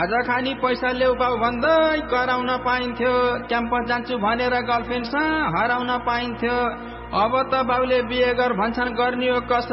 खाजा खानी पैसा ल्याउ बाउ भन्दै कराउन पाइन्थ्यो। क्याम्पस जान्छु भनेर गर्लफ्रेन्डसँग हराउन पाइन्थ्यो। अब त बाउले बिहे गर भन्छन् गर्ने हो कसरी